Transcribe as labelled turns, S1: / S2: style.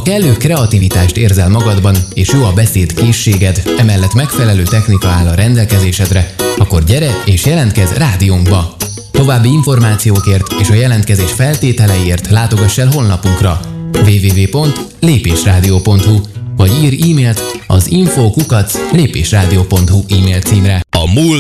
S1: Ha kellő kreativitást érzel magadban, és jó a beszédkészséged, emellett megfelelő technika áll a rendelkezésedre, akkor gyere és jelentkezz rádiónkba! További információkért és a jelentkezés feltételeiért látogass el honlapunkra www.lépésradio.hu vagy írj e-mailt az info@lépésradio.hu e-mail címre.
S2: A múlt